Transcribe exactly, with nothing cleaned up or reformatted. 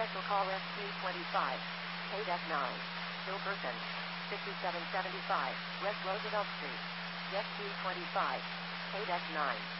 Special call S three twenty-five. Paid F nine. Still person. fifty-seven seventy-five. West Roosevelt Street. S three twenty-five. Paid F nine.